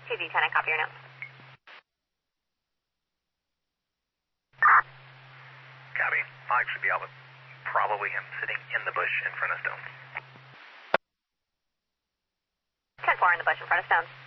2Z10, I copy your note. Copy. 5 should be Alpha. Probably him sitting in the bush in front of Stones. 10-4 in the bush in front of Stones.